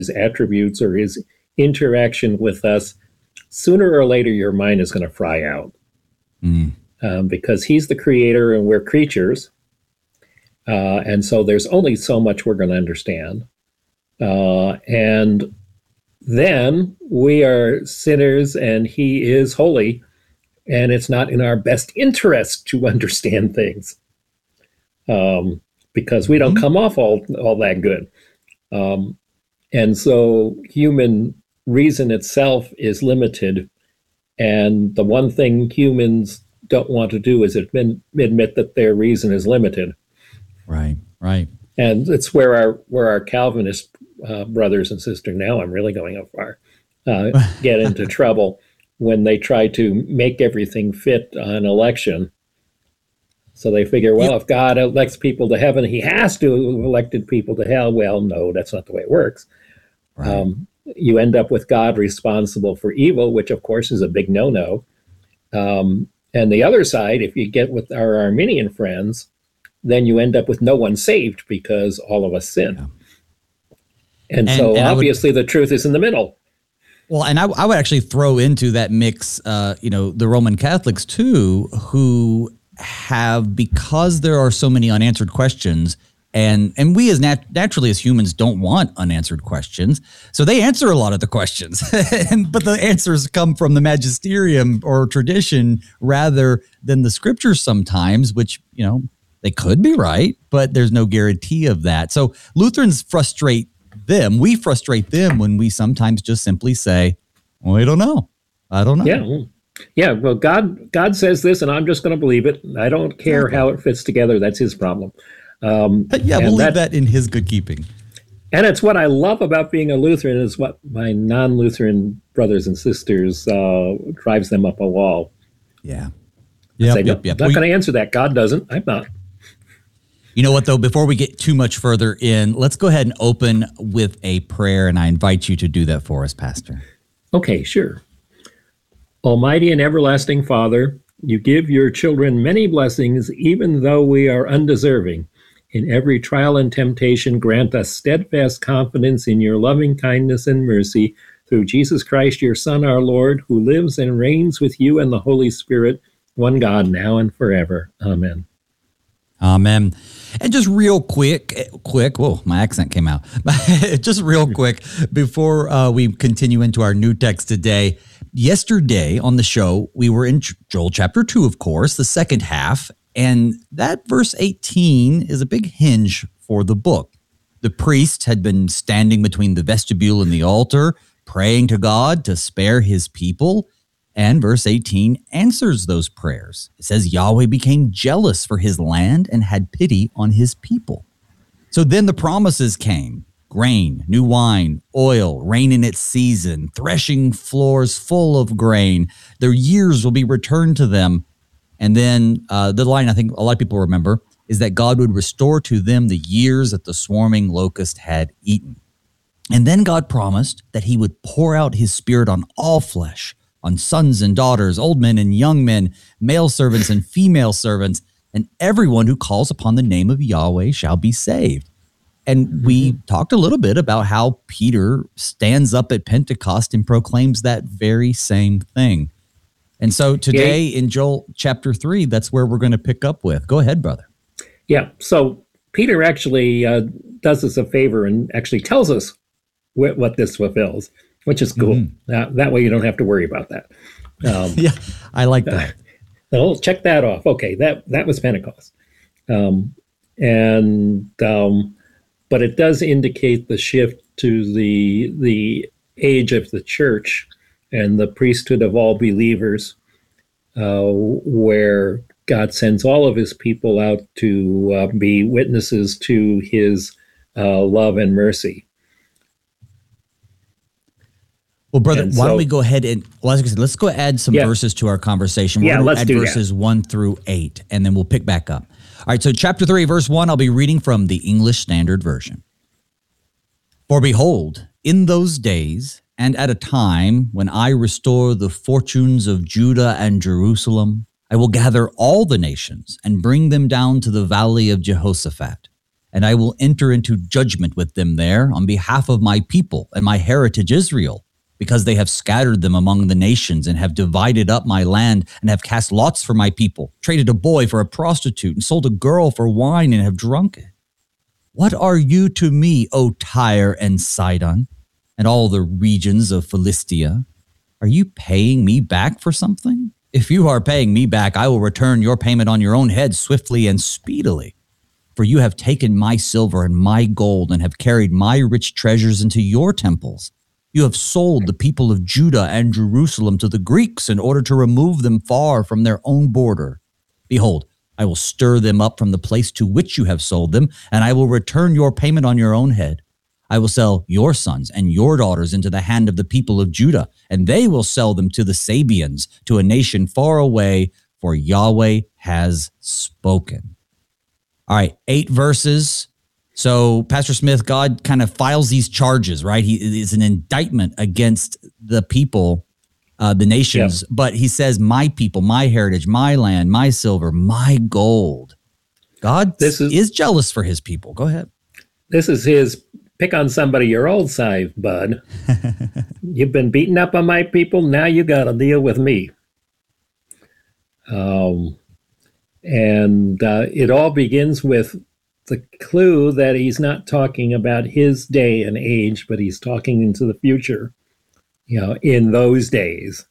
attributes or his interaction with us, sooner or later your mind is going to fry out. Because he's the creator and we're creatures. And so there's only so much we're going to understand. And then we are sinners and he is holy, and it's not in our best interest to understand things, because we don't come off all that good. And so human reason itself is limited. And the one thing humans don't want to do is admit that their reason is limited. Right. And it's where our Calvinist brothers and sisters, now I'm really going up far, get into trouble when they try to make everything fit on election. So they figure, well, if God elects people to heaven, he has to have elected people to hell. Well, no, that's not the way it works. Right. You end up with God responsible for evil, which of course is a big no-no. And the other side, if you get with our Arminian friends, then you end up with no one saved because all of us sin. Yeah. And so obviously the truth is in the middle. Well, and I would actually throw into that mix, the Roman Catholics too, who have, because there are so many unanswered questions, and we as naturally as humans don't want unanswered questions, so they answer a lot of the questions, but the answers come from the magisterium or tradition rather than the scriptures sometimes, which, they could be right, but there's no guarantee of that. So Lutherans frustrate them. We frustrate them when we sometimes just simply say, well, I don't know. Yeah. Well, God says this, and I'm just going to believe it. I don't care how it fits together. That's his problem. We'll leave that in his good keeping. And it's what I love about being a Lutheran is what my non-Lutheran brothers and sisters drives them up a wall. Yeah. I'm not going to answer that. God doesn't. I'm not. You know what, though? Before we get too much further in, let's go ahead and open with a prayer, and I invite you to do that for us, Pastor. Okay, sure. Almighty and everlasting Father, you give your children many blessings, even though we are undeserving. In every trial and temptation, grant us steadfast confidence in your loving kindness and mercy through Jesus Christ, your Son, our Lord, who lives and reigns with you and the Holy Spirit, one God, now and forever. Amen. Amen. And just real quick, whoa, my accent came out. Just real quick, before we continue into our new text today, yesterday on the show, we were in Joel chapter 2, of course, the second half, and that verse 18 is a big hinge for the book. The priests had been standing between the vestibule and the altar, praying to God to spare his people. And verse 18 answers those prayers. It says Yahweh became jealous for his land and had pity on his people. So then the promises came: grain, new wine, oil, rain in its season, threshing floors full of grain. Their years will be returned to them. And then the line I think a lot of people remember is that God would restore to them the years that the swarming locust had eaten. And then God promised that he would pour out his spirit on all flesh, on sons and daughters, old men and young men, male servants and female servants, and everyone who calls upon the name of Yahweh shall be saved. And we talked a little bit about how Peter stands up at Pentecost and proclaims that very same thing. And so today in Joel chapter 3, that's where we're going to pick up with. Go ahead, brother. Yeah, so Peter actually does us a favor and actually tells us what this fulfills, which is cool. Mm-hmm. That way you don't have to worry about that. Yeah, I like that. Well, check that off. Okay, that was Pentecost. But it does indicate the shift to the age of the church and the priesthood of all believers, where God sends all of his people out to be witnesses to his love and mercy. Well, brother, why don't we go ahead and, let's go add some verses to our conversation. We're going to add verses 1 through 8, and then we'll pick back up. All right, so chapter 3, verse 1, I'll be reading from the English Standard Version. For behold, in those days, and at a time when I restore the fortunes of Judah and Jerusalem, I will gather all the nations and bring them down to the valley of Jehoshaphat. and I will enter into judgment with them there on behalf of my people and my heritage Israel, because they have scattered them among the nations and have divided up my land and have cast lots for my people, traded a boy for a prostitute and sold a girl for wine and have drunk it. What are you to me, O Tyre and Sidon, and all the regions of Philistia? Are you paying me back for something? If you are paying me back, I will return your payment on your own head swiftly and speedily. For you have taken my silver and my gold and have carried my rich treasures into your temples. You have sold the people of Judah and Jerusalem to the Greeks in order to remove them far from their own border. Behold, I will stir them up from the place to which you have sold them, and I will return your payment on your own head. I will sell your sons and your daughters into the hand of the people of Judah, and they will sell them to the Sabeans, to a nation far away, for Yahweh has spoken. All right, 8 verses. So, Pastor Smith, God kind of files these charges, right? He is an indictment against the people, the nations, but he says, my people, my heritage, my land, my silver, my gold. God is jealous for his people. Go ahead. This is his pick on somebody your old size, bud. You've been beating up on my people. Now you got to deal with me. It all begins with the clue that he's not talking about his day and age, but he's talking into the future, in those days.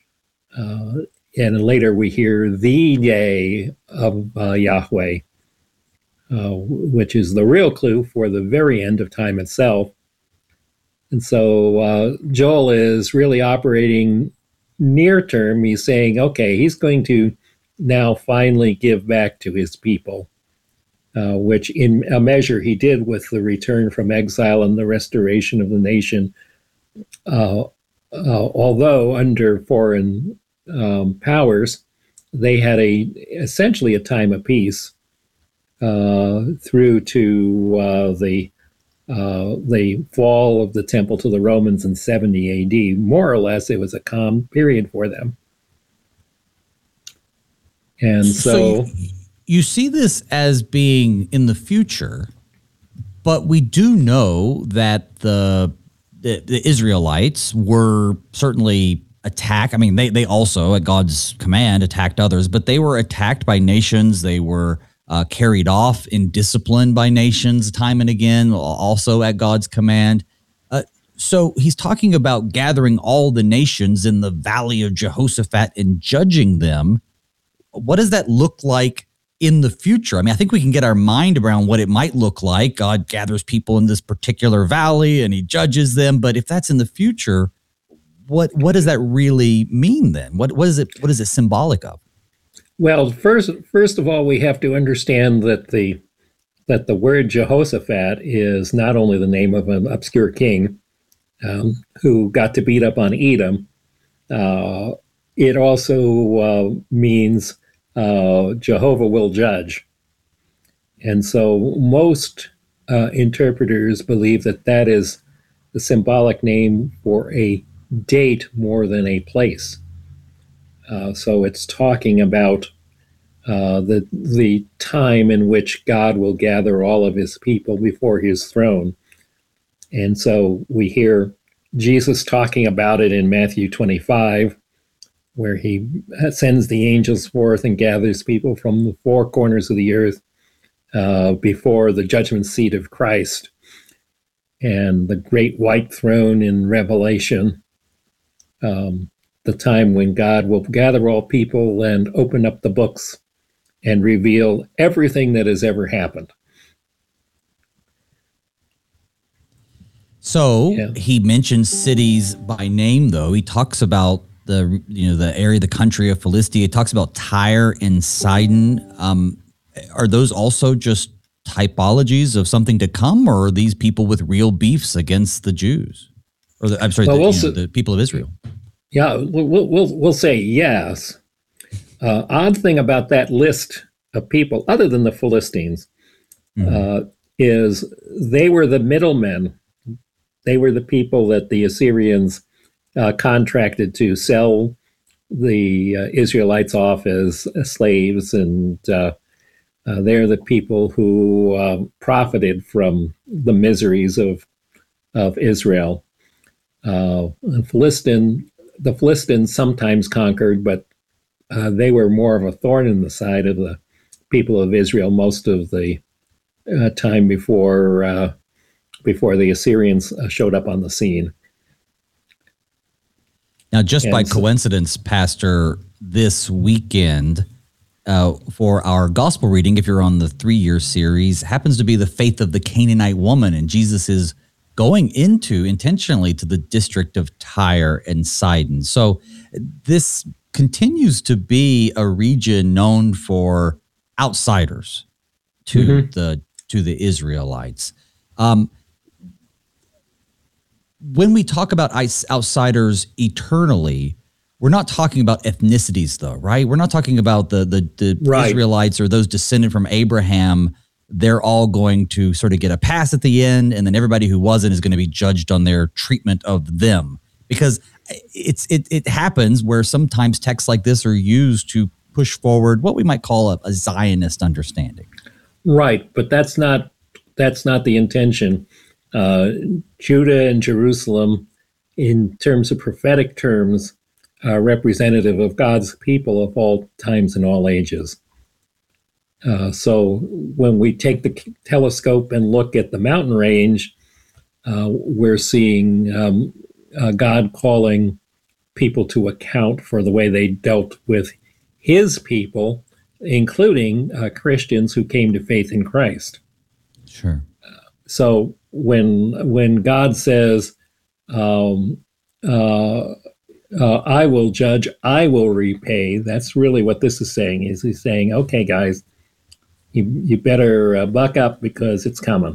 And later we hear the day of Yahweh, which is the real clue for the very end of time itself. And so Joel is really operating near term. He's saying, okay, he's going to now finally give back to his people, which in a measure he did with the return from exile and the restoration of the nation. Although under foreign powers, they had essentially a time of peace through to the fall of the temple to the Romans in 70 AD. More or less, it was a calm period for them. And so you see this as being in the future, but we do know that the Israelites were certainly attacked. I mean, they also, at God's command, attacked others, but they were attacked by nations. They were carried off in discipline by nations time and again, also at God's command. So he's talking about gathering all the nations in the valley of Jehoshaphat and judging them. What does that look like in the future? I mean, I think we can get our mind around what it might look like. God gathers people in this particular valley and he judges them. But if that's in the future, what does that really mean then? What is it symbolic of? Well, first of all, we have to understand that the word Jehoshaphat is not only the name of an obscure king who got to beat up on Edom. It also means Jehovah will judge. And so most interpreters believe that is the symbolic name for a date more than a place. So it's talking about the time in which God will gather all of his people before his throne. And so we hear Jesus talking about it in Matthew 25, where he sends the angels forth and gathers people from the four corners of the earth before the judgment seat of Christ. And the great white throne in Revelation, the time when God will gather all people and open up the books and reveal everything that has ever happened. So he mentions cities by name, though. He talks about the area, the country of Philistia. He talks about Tyre and Sidon. Are those also just typologies of something to come, or are these people with real beefs against the Jews? Or the people of Israel? Yeah, we'll say yes. Odd thing about that list of people, other than the Philistines, is they were the middlemen. They were the people that the Assyrians contracted to sell the Israelites off as slaves and They're the people who profited from the miseries of Israel. The Philistines sometimes conquered, but they were more of a thorn in the side of the people of Israel most of the time before the Assyrians showed up on the scene. Now, just by coincidence, Pastor, this weekend for our gospel reading, if you're on the 3-year series, happens to be the faith of the Canaanite woman, and Jesus is going intentionally to the district of Tyre and Sidon. So this continues to be a region known for outsiders to the Israelites. When we talk about outsiders eternally, we're not talking about ethnicities, though, right? We're not talking about the right. Israelites or those descended from Abraham. They're all going to sort of get a pass at the end, and then everybody who wasn't is going to be judged on their treatment of them. Because it happens where sometimes texts like this are used to push forward what we might call a Zionist understanding. Right, but that's not the intention. Judah and Jerusalem, in terms of prophetic terms, are representative of God's people of all times and all ages. So when we take the telescope and look at the mountain range, we're seeing God calling people to account for the way they dealt with his people, including Christians who came to faith in Christ. Sure. So when God says, I will judge, I will repay, that's really what this is saying. He's saying, okay, guys, you better buck up because it's coming.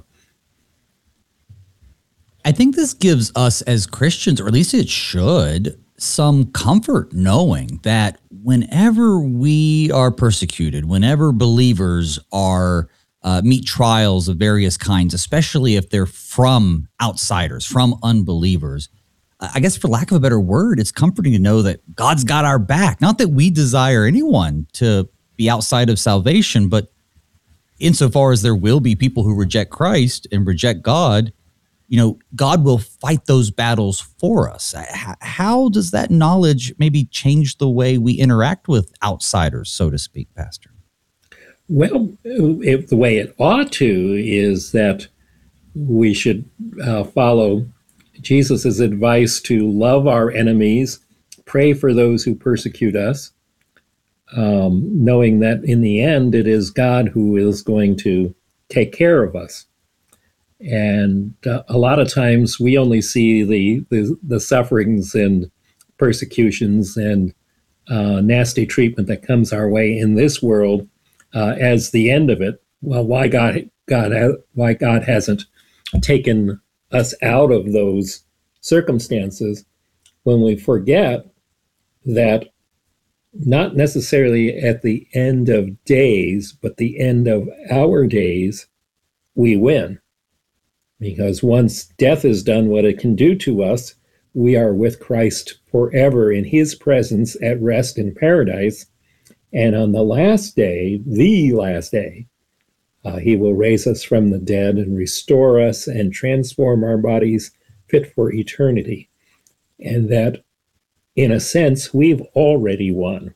I think this gives us as Christians, or at least it should, some comfort knowing that whenever we are persecuted, whenever believers are meet trials of various kinds, especially if they're from outsiders, from unbelievers, I guess for lack of a better word, it's comforting to know that God's got our back. Not that we desire anyone to be outside of salvation, but insofar as there will be people who reject Christ and reject God, God will fight those battles for us. How does that knowledge maybe change the way we interact with outsiders, so to speak, Pastor? Well, the way it ought to is that we should follow Jesus' advice to love our enemies, pray for those who persecute us, knowing that in the end it is God who is going to take care of us. And a lot of times we only see the sufferings and persecutions and nasty treatment that comes our way in this world as the end of it. Well, why God hasn't taken us out of those circumstances, when we forget that not necessarily at the end of days, but the end of our days, we win. Because once death has done what it can do to us, we are with Christ forever in his presence at rest in paradise. And on the last day, he will raise us from the dead and restore us and transform our bodies fit for eternity. And that, in a sense, we've already won.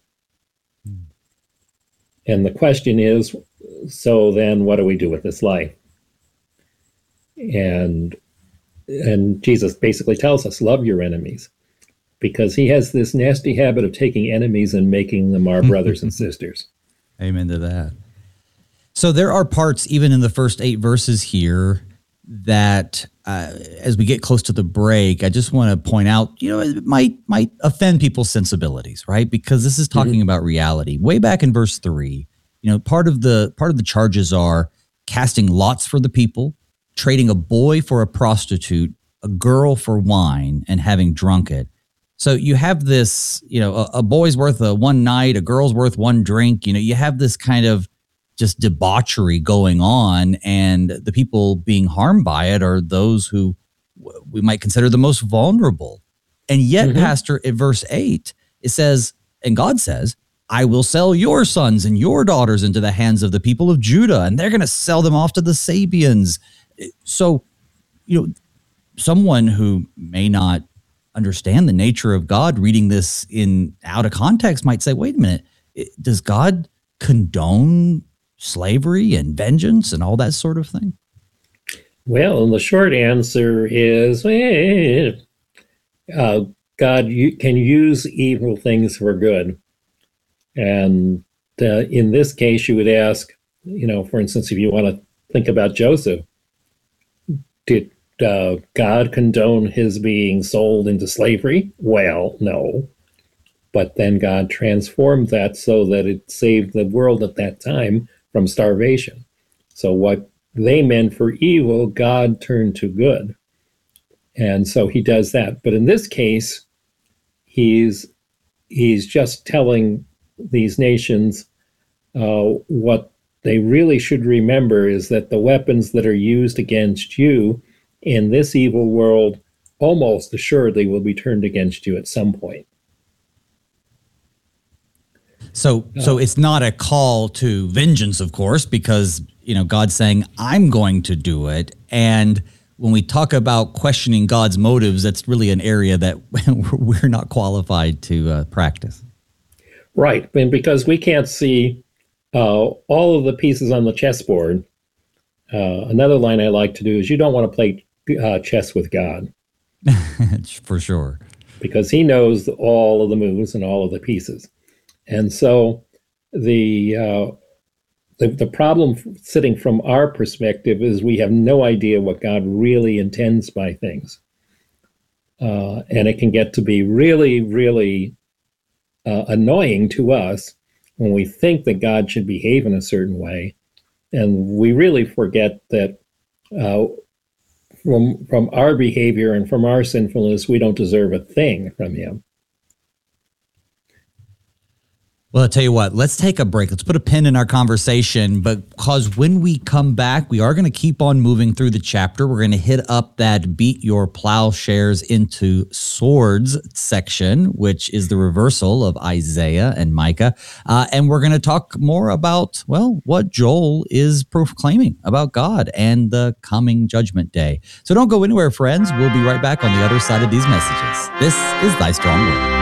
And the question is, so then what do we do with this life? And Jesus basically tells us, love your enemies, because he has this nasty habit of taking enemies and making them our brothers and sisters. Amen to that. So there are parts, even in the first 8 verses here, that as we get close to the break, I just want to point out, it might offend people's sensibilities, right? Because this is talking about reality. Way back in verse 3, part of the charges are casting lots for the people, trading a boy for a prostitute, a girl for wine, and having drunk it. So you have this, a boy's worth one night, a girl's worth one drink. You have this kind of just debauchery going on, and the people being harmed by it are those who we might consider the most vulnerable. And yet, Pastor, in verse 8, it says, and God says, I will sell your sons and your daughters into the hands of the people of Judah, and they're going to sell them off to the Sabians. So, someone who may not understand the nature of God reading this in out of context might say, wait a minute, does God condone slavery and vengeance and all that sort of thing? Well, the short answer is God can use evil things for good. And in this case, you would ask, for instance, if you want to think about Joseph, did God condone his being sold into slavery? Well, no. But then God transformed that so that it saved the world at that time from starvation. So what they meant for evil, God turned to good. And so he does that. But in this case, he's just telling these nations what they really should remember is that the weapons that are used against you in this evil world almost assuredly will be turned against you at some point. So it's not a call to vengeance, of course, because, God's saying, I'm going to do it. And when we talk about questioning God's motives, that's really an area that we're not qualified to practice. Right. And because we can't see all of the pieces on the chessboard, another line I like to do is you don't want to play chess with God. For sure. Because he knows all of the moves and all of the pieces. And so the problem sitting from our perspective is we have no idea what God really intends by things. And it can get to be really, really annoying to us when we think that God should behave in a certain way. And we really forget that from our behavior and from our sinfulness, we don't deserve a thing from him. Well, I'll tell you what, let's take a break. Let's put a pin in our conversation, because when we come back, we are going to keep on moving through the chapter. We're going to hit up that beat your plowshares into swords section, which is the reversal of Isaiah and Micah. And we're going to talk more about, what Joel is proclaiming about God and the coming judgment day. So don't go anywhere, friends. We'll be right back on the other side of these messages. This is Thy Strong Word.